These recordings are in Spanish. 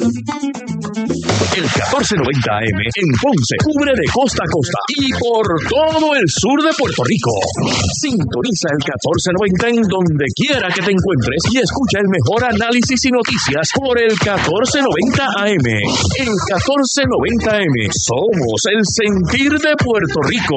El 1490 AM en Ponce cubre de costa a costa y por todo el sur de Puerto Rico. Sintoniza el 1490 en donde quiera que te encuentres y escucha el mejor análisis y noticias por el 1490 AM. El 1490 AM. Somos el sentir de Puerto Rico.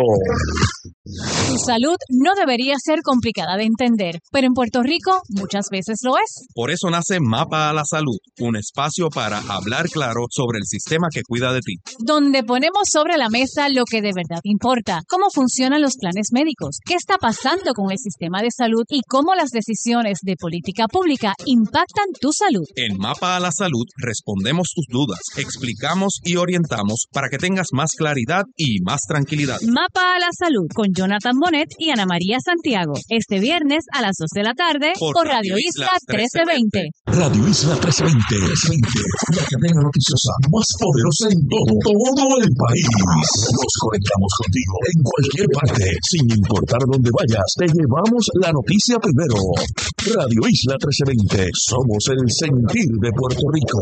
Tu salud no debería ser complicada de entender, pero en Puerto Rico muchas veces lo es. Por eso nace Mapa a la Salud, un espacio para hablar claro sobre el sistema que cuida de ti. Donde ponemos sobre la mesa lo que de verdad importa, cómo funcionan los planes médicos, qué está pasando con el sistema de salud y cómo las decisiones de política pública impactan tu salud. En Mapa a la Salud respondemos tus dudas, explicamos y orientamos para que tengas más claridad y más tranquilidad. Mapa a la Salud con Jonathan Bonet y Ana María Santiago. Este viernes a las 2 de la tarde por Radio Isla 1320. Radio Isla 1320, la cadena noticiosa más poderosa en todo el país. Nos conectamos contigo en cualquier parte, sin importar dónde vayas. Te llevamos la noticia primero. Radio Isla 1320, somos el sentir de Puerto Rico.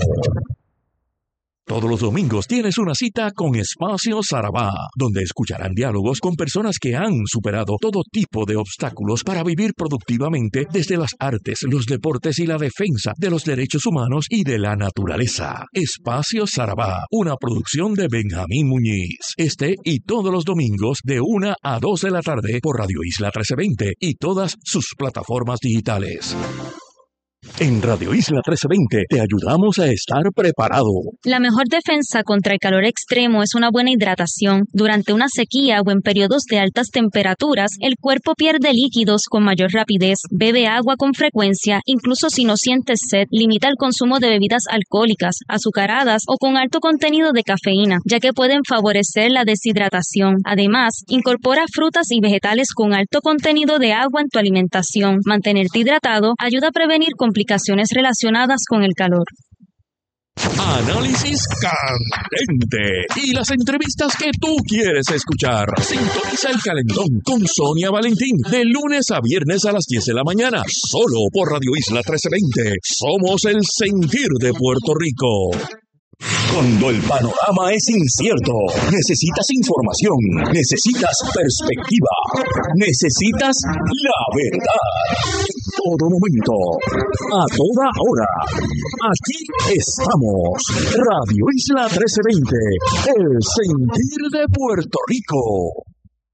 Todos los domingos tienes una cita con Espacio Sarabá, donde escucharán diálogos con personas que han superado todo tipo de obstáculos para vivir productivamente desde las artes, los deportes y la defensa de los derechos humanos y de la naturaleza. Espacio Sarabá, una producción de Benjamín Muñiz. Este y todos los domingos de 1 a 2 de la tarde por Radio Isla 1320 y todas sus plataformas digitales. En Radio Isla 1320 te ayudamos a estar preparado. La mejor defensa contra el calor extremo es una buena hidratación. Durante una sequía o en periodos de altas temperaturas, el cuerpo pierde líquidos con mayor rapidez. Bebe agua con frecuencia, incluso si no sientes sed. Limita el consumo de bebidas alcohólicas, azucaradas o con alto contenido de cafeína, ya que pueden favorecer la deshidratación. Además, incorpora frutas y vegetales con alto contenido de agua en tu alimentación. Mantenerte hidratado ayuda a prevenir complicaciones relacionadas con el calor. Análisis candente y las entrevistas que tú quieres escuchar. Sintoniza el Calentón con Sonia Valentín de lunes a viernes a las 10 de la mañana, solo por Radio Isla 1320. Somos el sentir de Puerto Rico. Cuando el panorama es incierto, necesitas información, necesitas perspectiva, necesitas la verdad. En todo momento, a toda hora. Aquí estamos. Radio Isla 1320, el sentir de Puerto Rico.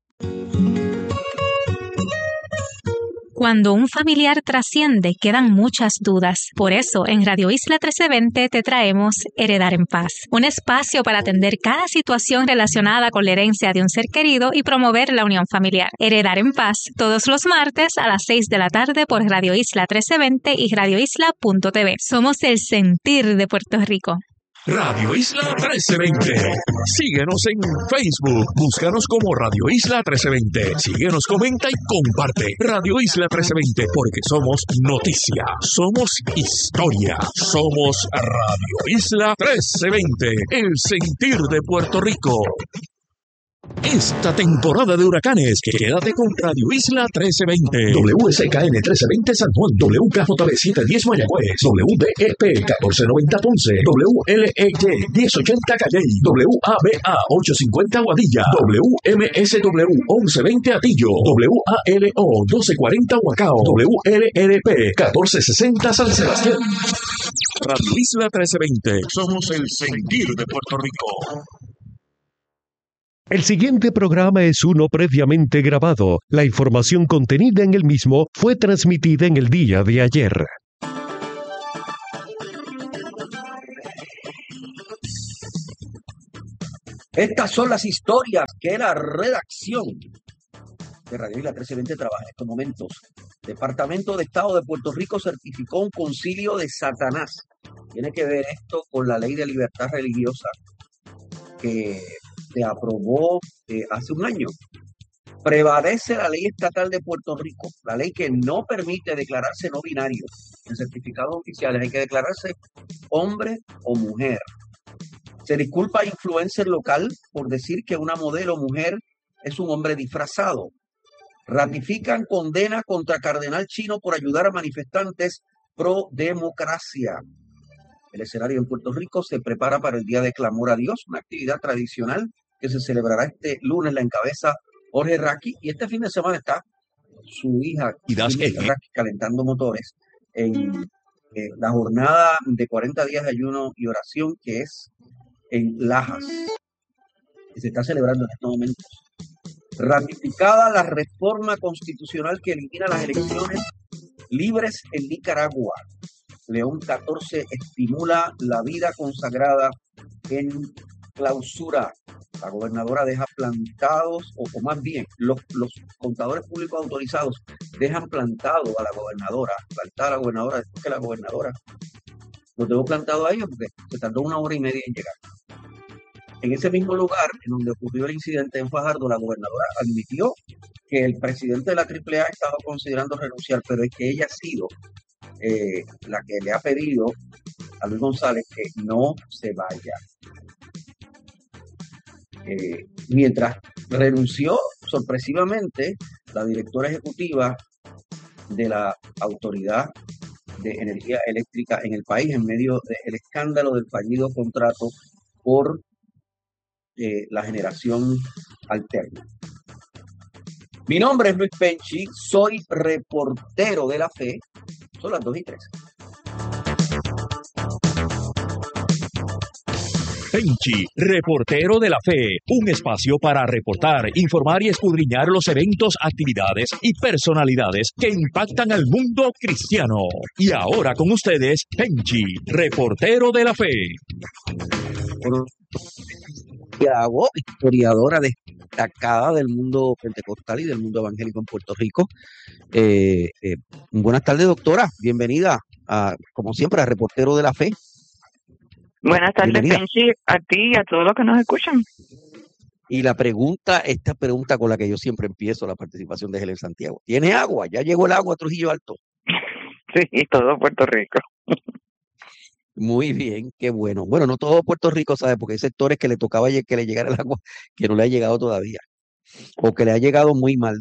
Cuando un familiar trasciende, quedan muchas dudas. Por eso, en Radio Isla 1320 te traemos Heredar en Paz, un espacio para atender cada situación relacionada con la herencia de un ser querido y promover la unión familiar. Heredar en Paz, todos los martes a las 6 de la tarde por Radio Isla 1320 y radioisla.tv. Somos el sentir de Puerto Rico. Radio Isla 1320. Síguenos en Facebook. Búscanos como Radio Isla 1320. Síguenos, comenta y comparte. Radio Isla 1320, porque somos noticia, somos historia, somos Radio Isla 1320, el sentir de Puerto Rico. Esta temporada de huracanes, quédate con Radio Isla 1320. WSKN 1320 San Juan, WKJB 710 Mayagüez, WDEP 1490 Ponce, WLEY 1080 Calley, WABA 850 Guadilla, WMSW 1120 Atillo, WALO 1240 Huacao, WLRP 1460 San Sebastián. Radio Isla 1320, somos el sentir de Puerto Rico. El siguiente programa es uno previamente grabado. La información contenida en el mismo fue transmitida en el día de ayer. Estas son las historias que la redacción de Radio Isla 1320 trabaja en estos momentos. Departamento de Estado de Puerto Rico certificó un concilio de Satanás. Tiene que ver esto con la ley de libertad religiosa que se aprobó hace un año. Prevalece la ley estatal de Puerto Rico, la ley que no permite declararse no binario. En certificados oficiales hay que declararse hombre o mujer. Se disculpa a influencer local por decir que una modelo mujer es un hombre disfrazado. Ratifican condena contra cardenal chino por ayudar a manifestantes pro democracia. El escenario en Puerto Rico se prepara para el Día de Clamor a Dios, una actividad tradicional que se celebrará este lunes. La encabeza Jorge Raqui, y este fin de semana está su hija Kimberly Raqui calentando motores en la jornada de 40 días de ayuno y oración que es en Lajas, que se está celebrando en estos momentos. Ratificada la reforma constitucional que elimina las elecciones libres en Nicaragua. León 14 estimula la vida consagrada en clausura. La gobernadora deja plantados, o más bien, los contadores públicos autorizados dejan plantado a la gobernadora, plantada a la gobernadora, después que la gobernadora los dejó plantado a ellos porque se tardó 1 hora y media en llegar. En ese mismo lugar en donde ocurrió el incidente en Fajardo, la gobernadora admitió que el presidente de la AAA estaba considerando renunciar, pero es que ella ha sido la que le ha pedido a Luis González que no se vaya. Mientras renunció sorpresivamente la directora ejecutiva de la Autoridad de Energía Eléctrica en el país en medio del escándalo del fallido contrato por la generación alterna. Mi nombre es Luis Penchi, soy reportero de la fe. Son las 2:03. Penchi, reportero de la fe, un espacio para reportar, informar y escudriñar los eventos, actividades y personalidades que impactan al mundo cristiano. Y ahora con ustedes, Penchi, reportero de la fe. Historiadora destacada del mundo pentecostal y del mundo evangélico en Puerto Rico. Buenas tardes, doctora. Bienvenida, como siempre, a Reportero de la Fe. Buenas tardes, Penchi, a ti y a todos los que nos escuchan. Y esta pregunta con la que yo siempre empiezo la participación de Helen Santiago. ¿Tiene agua? ¿Ya llegó el agua a Trujillo Alto? Sí, todo Puerto Rico. Muy bien, qué bueno. Bueno, no todo Puerto Rico sabe, porque hay sectores que le tocaba que le llegara el agua que no le ha llegado todavía, o que le ha llegado muy mal.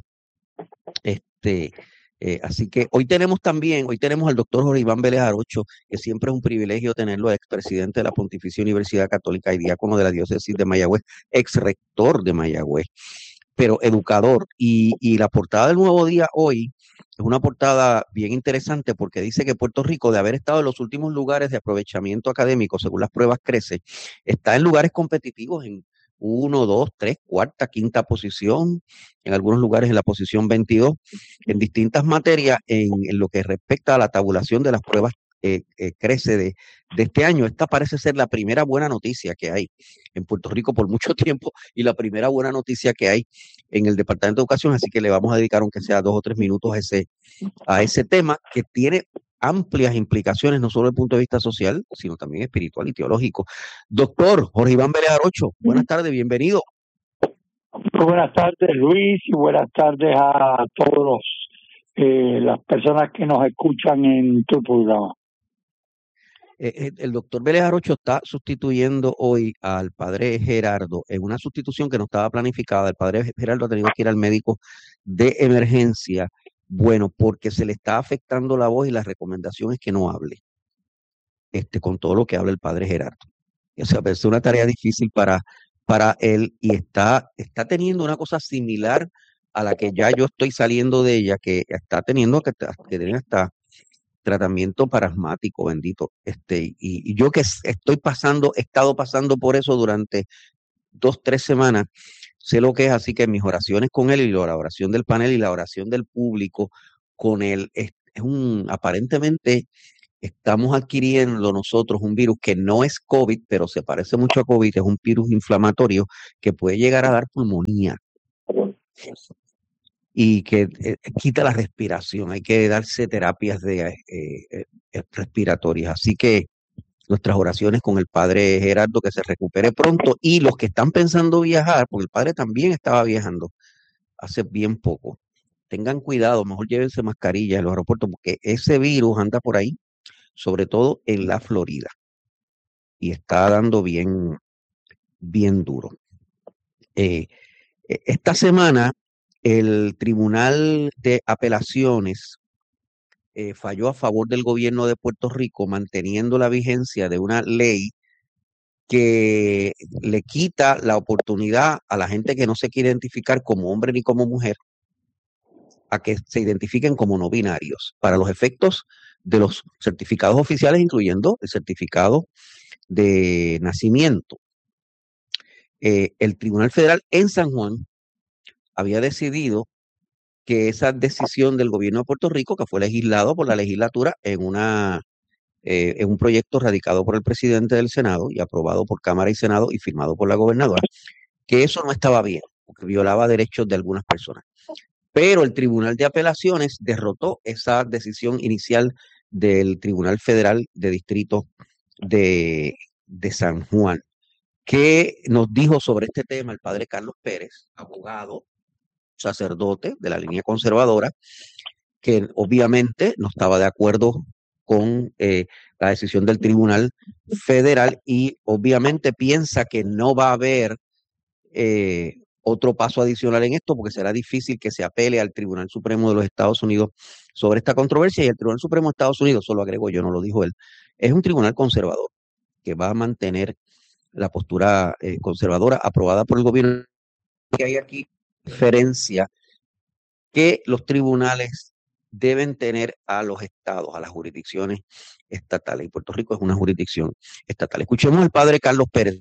Así que hoy tenemos al doctor Jorge Iván Vélez Arocho, que siempre es un privilegio tenerlo, expresidente de la Pontificia Universidad Católica y diácono de la diócesis de Mayagüez, ex rector de Mayagüez, pero educador. Y la portada del Nuevo Día hoy es una portada bien interesante porque dice que Puerto Rico, de haber estado en los últimos lugares de aprovechamiento académico, según las pruebas CRECE, está en lugares competitivos en 1, 2, 3, cuarta, quinta posición, en algunos lugares en la posición 22, en distintas materias en lo que respecta a la tabulación de las pruebas CRECE de este año. Esta parece ser la primera buena noticia que hay en Puerto Rico por mucho tiempo y la primera buena noticia que hay en el Departamento de Educación, así que le vamos a dedicar, aunque sea 2 o 3 minutos, a ese tema que tiene amplias implicaciones, no solo desde el punto de vista social, sino también espiritual y teológico. Doctor Jorge Iván Vélez Arocho, buenas tardes, bienvenido. Muy buenas tardes, Luis, y buenas tardes a todos las personas que nos escuchan en tu programa. El doctor Vélez Arocho está sustituyendo hoy al padre Gerardo en una sustitución que no estaba planificada. El padre Gerardo ha tenido que ir al médico de emergencia, bueno, porque se le está afectando la voz y la recomendación es que no hable con todo lo que habla el padre Gerardo. O sea, es una tarea difícil para él y está teniendo una cosa similar a la que ya yo estoy saliendo de ella, que está teniendo que tener hasta tratamiento parasmático, bendito. Y yo que he estado pasando por eso durante 2, 3 semanas, sé lo que es, así que mis oraciones con él y la oración del panel y la oración del público con él aparentemente estamos adquiriendo nosotros un virus que no es COVID, pero se parece mucho a COVID, es un virus inflamatorio que puede llegar a dar pulmonía y que quita la respiración. Hay que darse terapias respiratorias. Así que nuestras oraciones con el padre Gerardo, que se recupere pronto, y los que están pensando viajar, porque el padre también estaba viajando hace bien poco. Tengan cuidado, mejor llévense mascarilla en los aeropuertos, porque ese virus anda por ahí, sobre todo en la Florida, y está dando bien, bien duro. Esta semana, el Tribunal de Apelaciones falló a favor del gobierno de Puerto Rico, manteniendo la vigencia de una ley que le quita la oportunidad a la gente que no se quiere identificar como hombre ni como mujer a que se identifiquen como no binarios para los efectos de los certificados oficiales, incluyendo el certificado de nacimiento. El Tribunal Federal en San Juan había decidido que esa decisión del gobierno de Puerto Rico, que fue legislado por la legislatura en un proyecto radicado por el presidente del Senado y aprobado por Cámara y Senado y firmado por la gobernadora, que eso no estaba bien, porque violaba derechos de algunas personas. Pero el Tribunal de Apelaciones derrotó esa decisión inicial del Tribunal Federal de Distrito de San Juan. ¿Qué nos dijo sobre este tema el padre Carlos Pérez, abogado, sacerdote de la línea conservadora, que obviamente no estaba de acuerdo con la decisión del Tribunal Federal y obviamente piensa que no va a haber otro paso adicional en esto porque será difícil que se apele al Tribunal Supremo de los Estados Unidos sobre esta controversia y el Tribunal Supremo de Estados Unidos, solo agrego yo, no lo dijo él, es un tribunal conservador que va a mantener la postura conservadora aprobada por el gobierno. Que hay aquí diferencia que los tribunales deben tener a los estados, a las jurisdicciones estatales. Y Puerto Rico es una jurisdicción estatal. Escuchemos al padre Carlos Pérez.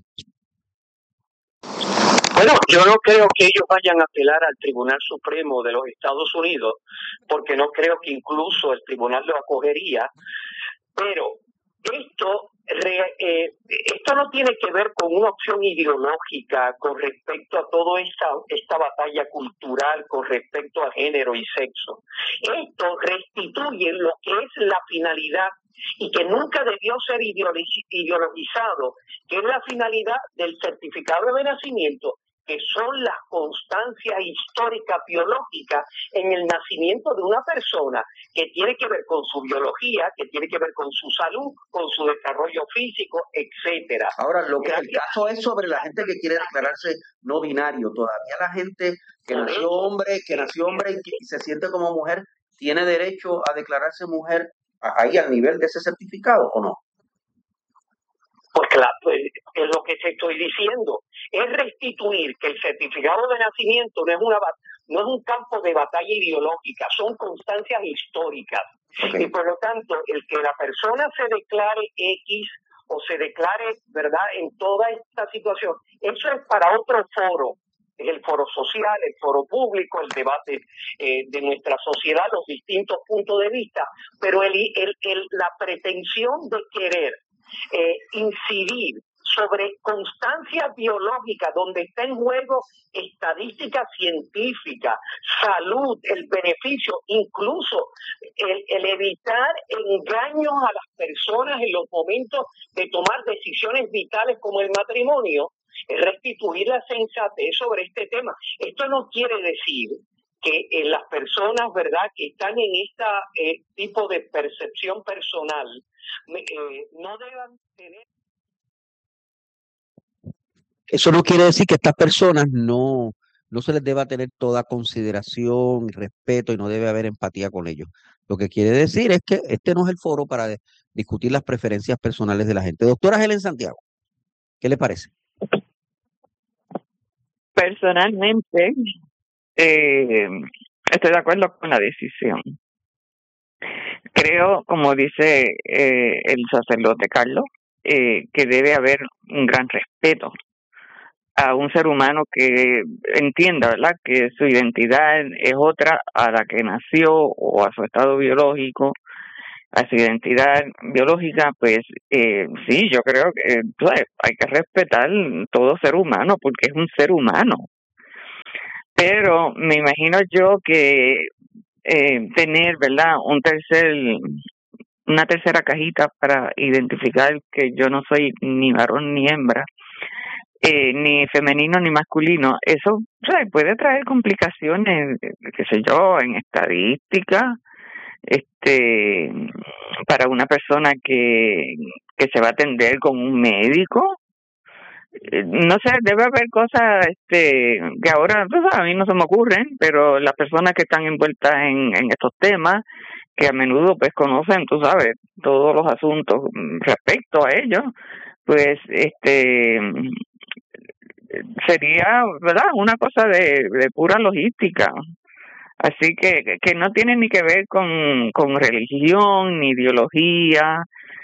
Bueno, yo no creo que ellos vayan a apelar al Tribunal Supremo de los Estados Unidos, porque no creo que incluso el tribunal lo acogería, pero esto no tiene que ver con una opción ideológica con respecto a toda esta batalla cultural con respecto a género y sexo. Esto restituye lo que es la finalidad y que nunca debió ser ideologizado, que es la finalidad del certificado de nacimiento, que son las constancias históricas biológicas en el nacimiento de una persona, que tiene que ver con su biología, que tiene que ver con su salud, con su desarrollo físico, etcétera. Ahora, lo que el caso es sobre la gente que quiere declararse no binario. Todavía la gente que nació hombre y se siente como mujer, ¿tiene derecho a declararse mujer ahí al nivel de ese certificado o no? Pues claro, es lo que te estoy diciendo. Es restituir que el certificado de nacimiento no es un campo de batalla ideológica, son constancias históricas. Okay. Y por lo tanto, el que la persona se declare X o se declare, ¿verdad?, en toda esta situación, eso es para otro foro. Es el foro social, el foro público, el debate de nuestra sociedad, los distintos puntos de vista. Pero la pretensión de querer incidir sobre constancia biológica donde está en juego estadística científica, salud, el beneficio, incluso el evitar engaños a las personas en los momentos de tomar decisiones vitales como el matrimonio, restituir la sensatez sobre este tema. Esto no quiere decir que las personas, ¿verdad?, que están en este tipo de percepción personal no deban tener. Eso no quiere decir que estas personas no se les deba tener toda consideración y respeto y no debe haber empatía con ellos. Lo que quiere decir es que este no es el foro para discutir las preferencias personales de la gente. Doctora Helen Santiago, ¿qué le parece? Personalmente, estoy de acuerdo con la decisión. Creo, como dice el sacerdote Carlos, que debe haber un gran respeto a un ser humano que entienda, ¿verdad?, que su identidad es otra a la que nació o a su estado biológico, a su identidad biológica. Pues sí, yo creo que hay que respetar todo ser humano porque es un ser humano. Pero me imagino yo que tener, ¿verdad?, una tercera cajita para identificar que yo no soy ni varón ni hembra, ni femenino ni masculino, eso puede traer complicaciones, qué sé yo, en estadística, para una persona que se va a atender con un médico. No sé, debe haber cosas que ahora a mí no se me ocurren, pero las personas que están envueltas en estos temas que a menudo pues conocen, tú sabes, todos los asuntos respecto a ellos, pues sería, ¿verdad?, una cosa de pura logística. Así que no tiene ni que ver con religión ni ideología,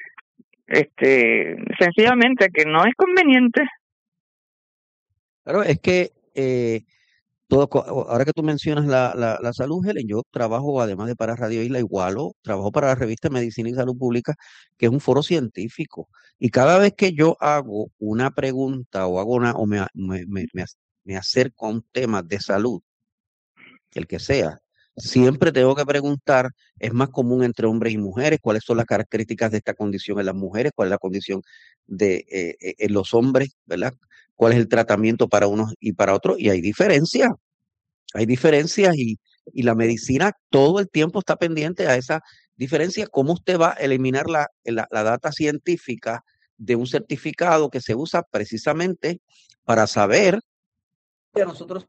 sencillamente que no es conveniente. Claro, es que ahora que tú mencionas la salud, Helen, yo trabajo, además de para Radio Isla Igualo, trabajo para la revista Medicina y Salud Pública, que es un foro científico. Y cada vez que yo hago una pregunta o hago me acerco a un tema de salud, el que sea, siempre tengo que preguntar, es más común entre hombres y mujeres, cuáles son las características de esta condición en las mujeres, cuál es la condición en los hombres, ¿verdad? Cuál es el tratamiento para unos y para otros, y hay diferencias y la medicina todo el tiempo está pendiente a esa diferencia. ¿Cómo usted va a eliminar la data científica de un certificado que se usa precisamente para saber que nosotros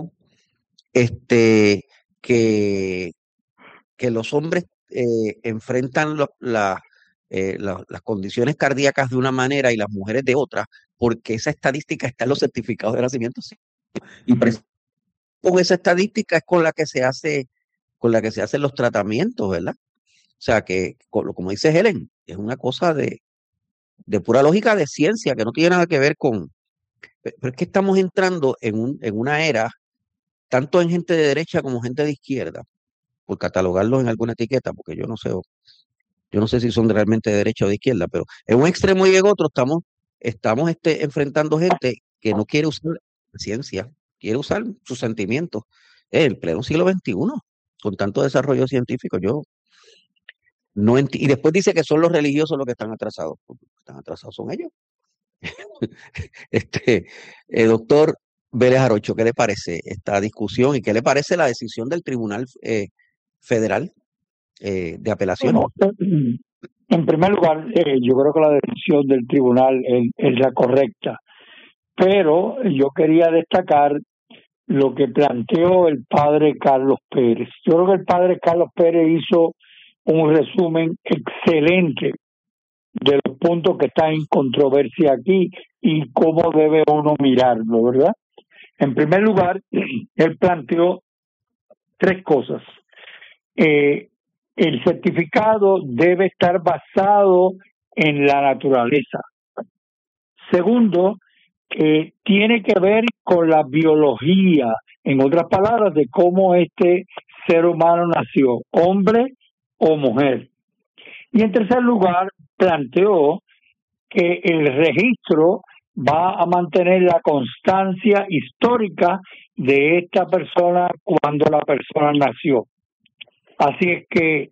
que los hombres enfrentan las condiciones cardíacas de una manera y las mujeres de otra, porque esa estadística está en los certificados de nacimiento? Sí. Y con esa estadística es con la que se hacen los tratamientos, ¿verdad? O sea que, como dice Helen, es una cosa de pura lógica de ciencia, que no tiene nada que ver con... Pero es que estamos entrando en una era, tanto en gente de derecha como gente de izquierda, por catalogarlos en alguna etiqueta, porque yo no sé si son realmente de derecha o de izquierda, pero en un extremo y en otro estamos enfrentando gente que no quiere usar la ciencia, quiere usar sus sentimientos. En pleno siglo XXI, con tanto desarrollo científico, yo no entiendo. Y después dice que son los religiosos los que están atrasados. Los que están atrasados son ellos. Doctor Vélez Arocho, ¿qué le parece esta discusión y qué le parece la decisión del Tribunal Federal de Apelación? Bueno, en primer lugar, yo creo que la decisión del tribunal es la correcta, pero yo quería destacar lo que planteó el padre Carlos Pérez. Yo creo que el padre Carlos Pérez hizo un resumen excelente de los puntos que están en controversia aquí y cómo debe uno mirarlo, ¿verdad? En primer lugar, él planteó tres cosas. El certificado debe estar basado en la naturaleza. Segundo, tiene que ver con la biología, en otras palabras, de cómo este ser humano nació, hombre o mujer. Y en tercer lugar, planteó que el registro va a mantener la constancia histórica de esta persona cuando la persona nació. Así es que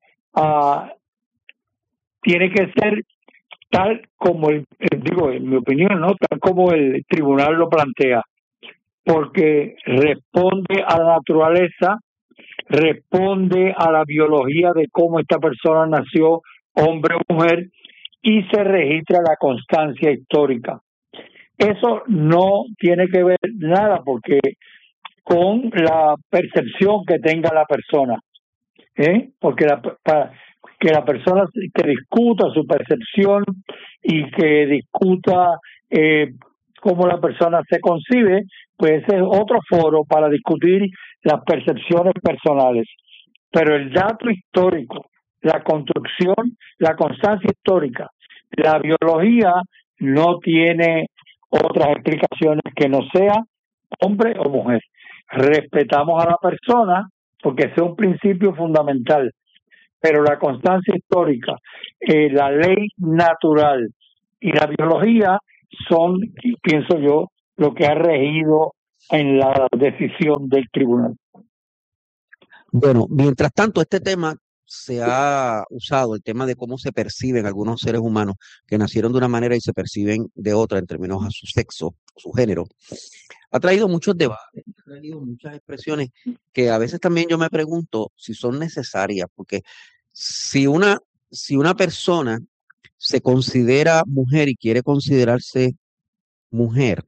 tiene que ser tal como digo, en mi opinión, ¿no? Tal como el tribunal lo plantea, porque responde a la naturaleza, responde a la biología de cómo esta persona nació, hombre o mujer, y se registra la constancia histórica. Eso no tiene que ver nada porque con la percepción que tenga la persona, porque que la persona que discuta su percepción y que discuta cómo la persona se concibe, pues ese es otro foro para discutir las percepciones personales. Pero el dato histórico, la construcción, la constancia histórica, la biología no tiene otras explicaciones que no sea hombre o mujer. Respetamos a la persona porque ese es un principio fundamental, pero la constancia histórica, la ley natural y la biología son, pienso yo, lo que ha regido en la decisión del tribunal. Bueno, mientras tanto, este tema se ha usado, el tema de cómo se perciben algunos seres humanos que nacieron de una manera y se perciben de otra en términos a su sexo, su género, ha traído muchos debates, ha traído muchas expresiones que a veces también yo me pregunto si son necesarias, porque si una persona se considera mujer y quiere considerarse mujer,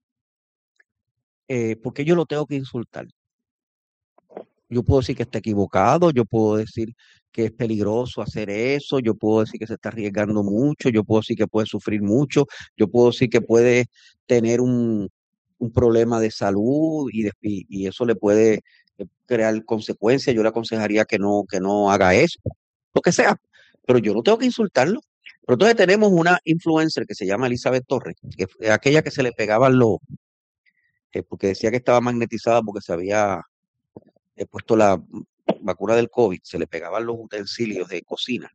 ¿por qué yo lo tengo que insultar? Yo puedo decir que está equivocado, yo puedo decir que es peligroso hacer eso, yo puedo decir que se está arriesgando mucho, yo puedo decir que puede sufrir mucho, yo puedo decir que puede tener un problema de salud y eso le puede crear consecuencias. Yo le aconsejaría que no haga eso, lo que sea, pero yo no tengo que insultarlo. Pero entonces tenemos una influencer que se llama Elizabeth Torres, que es aquella que se le pegaban porque decía que estaba magnetizada porque se había puesto la vacuna del COVID, se le pegaban los utensilios de cocina.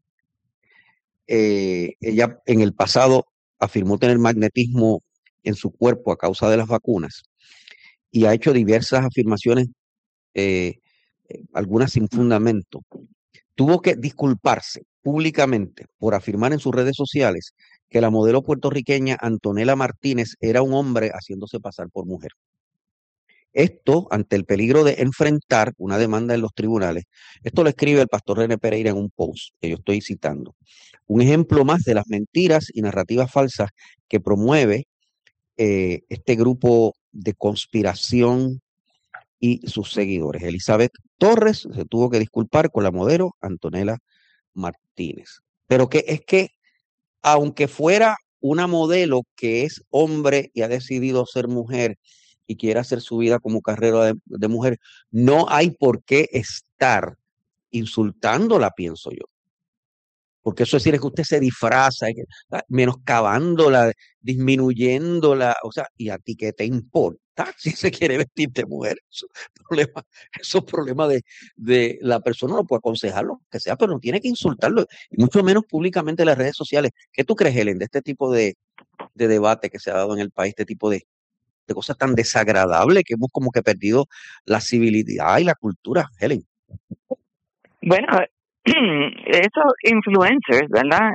Ella en el pasado afirmó tener magnetismo en su cuerpo a causa de las vacunas y ha hecho diversas afirmaciones, algunas sin fundamento. Tuvo que disculparse públicamente por afirmar en sus redes sociales que la modelo puertorriqueña Antonella Martínez era un hombre haciéndose pasar por mujer. Esto ante el peligro de enfrentar una demanda en los tribunales. Esto lo escribe el pastor René Pereira en un post que yo estoy citando. Un ejemplo más de las mentiras y narrativas falsas que promueve este grupo de conspiración y sus seguidores. Elizabeth Torres se tuvo que disculpar con la modelo Antonella Martínez. Pero que es que, aunque fuera una modelo que es hombre y ha decidido ser mujer y quiere hacer su vida como carrera de mujer, no hay por qué estar insultándola, pienso yo. Porque eso es decir, es que usted se disfraza, menoscabándola, disminuyéndola, o sea, ¿y a ti qué te importa si se quiere vestir de mujer? Esos problemas de la persona no puede aconsejarlo, que sea, pero no tiene que insultarlo, y mucho menos públicamente en las redes sociales. ¿Qué tú crees, Helen, de este tipo de debate que se ha dado en el país, este tipo de cosas tan desagradables que hemos como que perdido la civilidad y la cultura, Helen? Bueno, esos influencers, ¿verdad?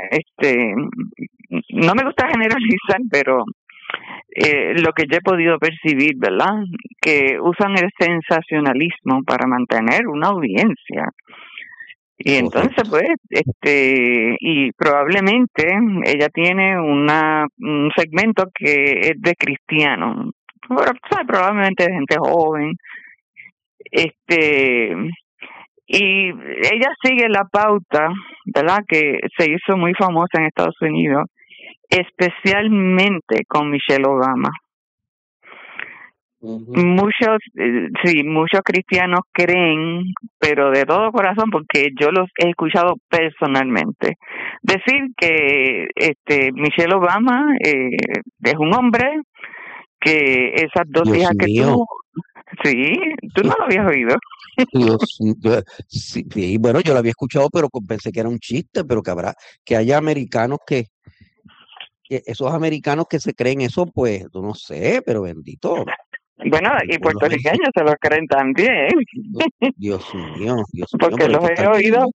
No me gusta generalizar, pero lo que yo he podido percibir, ¿verdad? Que usan el sensacionalismo para mantener una audiencia. Y entonces, pues, y probablemente ella tiene un segmento que es de cristiano, probablemente de gente joven, y ella sigue la pauta, ¿verdad? Que se hizo muy famosa en Estados Unidos, especialmente con Michelle Obama. Muchos cristianos creen, pero de todo corazón, porque yo los he escuchado personalmente, decir que Michelle Obama es un hombre, que esas dos Dios hijas que mío. tú no lo habías oído. Dios, sí, bueno, yo lo había escuchado, pero pensé que era un chiste, pero que haya americanos que esos americanos que se creen eso, pues, no sé, pero bendito. Bueno, y puertorriqueños se lo creen también. Dios mío. Porque los he oído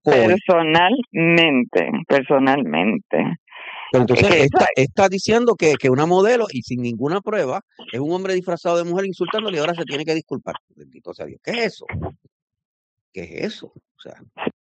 personalmente. Pero entonces está diciendo que una modelo y sin ninguna prueba es un hombre disfrazado de mujer insultándole y ahora se tiene que disculpar. Bendito sea Dios. ¿Qué es eso? O sea,